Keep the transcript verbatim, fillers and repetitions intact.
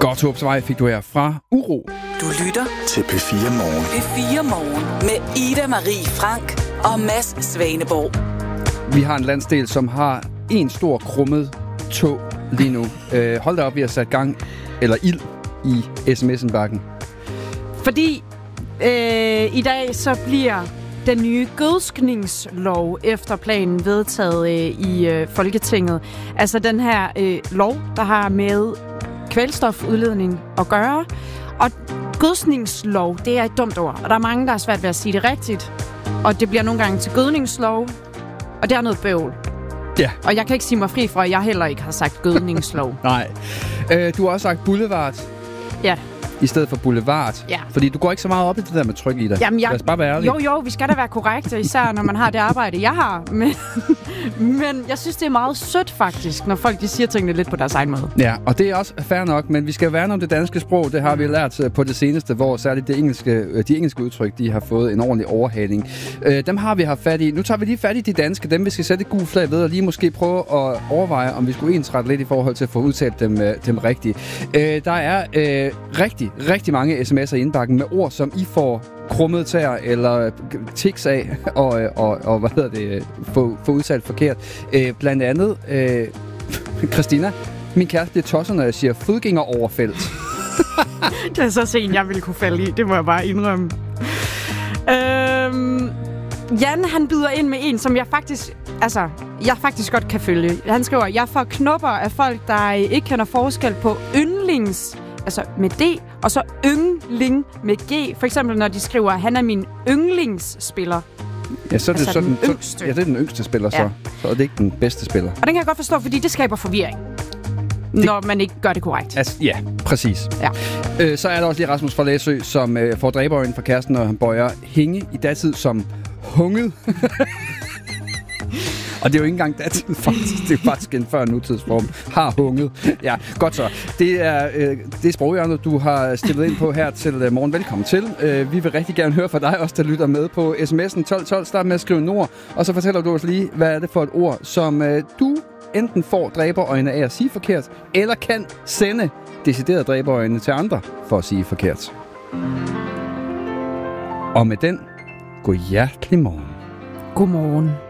Godthåbsvej fik du her fra Uro. Du lytter til P fire Morgen. P fire Morgen med Ida Marie Frank og Mads Svaneborg. Vi har en landsdel, som har en stor krummet tog lige nu. Øh, hold da op, vi har sat gang, eller ild, i sms'en-bakken. Fordi øh, i dag så bliver den nye gødskningslov efter planen vedtaget øh, i øh, Folketinget. Altså den her øh, lov, der har med kvælstofudledning at gøre. Og gødskningslov, det er et dumt ord. Og der er mange, der er svært ved at sige det rigtigt. Og det bliver nogle gange til gødningslov. Og det er noget bøvl. Ja. Og jeg kan ikke sige mig fri fra, at jeg heller ikke har sagt gødningslov. Nej. Øh, du har også sagt boulevard. Ja. I stedet for boulevard. Ja. Fordi du går ikke så meget op i det der med tryk i dig. Jamen, jeg... Lad os bare være ærlige. Jo, jo, vi skal da være korrekte, især når man har det arbejde, jeg har. Men, men jeg synes, det er meget sødt faktisk, når folk de siger tingene lidt på deres egen måde. Ja, og det er også fair nok, men vi skal værne om det danske sprog. Det har vi lært på det seneste, hvor særligt det engelske, de engelske udtryk, de har fået en ordentlig overhaling. Øh, dem har vi haft fat i. Nu tager vi lige fat i de danske, dem vi skal sætte et gult flag ved, og lige måske prøve at overveje, om vi skulle ensrette lidt i forhold til at få udtalt dem, dem rigtigt. Øh, der er øh, rigtig, rigtig mange sms'er i indbakken med ord, som I får krummet tær eller tics af, og, og, og hvad hedder det, få, få udtalt forkert. Øh, blandt andet, øh, Christina, min kæreste bliver tosset, når jeg siger fodgængeroverfelt. Det er så sent, jeg ville kunne falde i. Det må jeg bare indrømme. Øhm, Jan, han byder ind med en, som jeg faktisk, altså, jeg faktisk godt kan følge. Han skriver, jeg får knupper af folk, der ikke kender forskel på yndlings, altså med D, og så yngling med G. For eksempel, når de skriver, han er min yndlingsspiller. Ja, så er det altså sådan, den yngste. Så, ja, det er den yngste spiller, ja. så. Så er det ikke den bedste spiller. Og den kan jeg godt forstå, fordi det skaber forvirring, det... når man ikke gør det korrekt. Altså, ja, præcis. Ja. Øh, så er der også lige Rasmus fra Læsø, som øh, får dræberøjen fra kæresten, når han bøjer hænge i datid som hunget. Og det er jo ikke engang datid, faktisk. Det er jo faktisk en før nutidsform. Har hunget. Ja, godt så. Det er, øh, det er sproghjørnet, du har stillet ind på her til øh, morgen. Velkommen til. Øh, vi vil rigtig gerne høre fra dig også, der lytter med på sms'en tolv tolv. Start med at skrive Nord, og så fortæller du os lige, hvad er det for et ord, som øh, du enten får dræberøjne af at sige forkert, eller kan sende deciderede dræberøjne til andre for at sige forkert. Og med den, god hjertelig morgen. God morgen.